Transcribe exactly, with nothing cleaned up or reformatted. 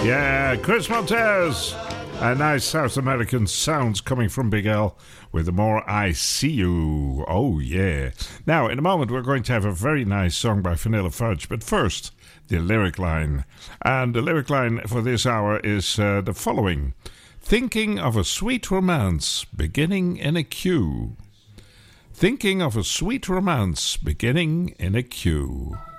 Yeah, Chris Montez. A nice South American sounds coming from Big L with The More I See You. Oh, yeah. Now, in a moment, we're going to have a very nice song by Vanilla Fudge. But first, the lyric line. And the lyric line for this hour is uh, the following. Thinking of a sweet romance beginning in a queue. Thinking of a sweet romance beginning in a queue.